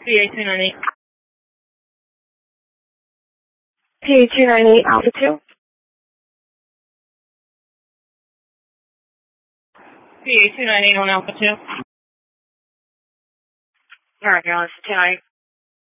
PA298. PA298 Alpha 2. PA298 on Alpha 2. Alright, girl, it's 298.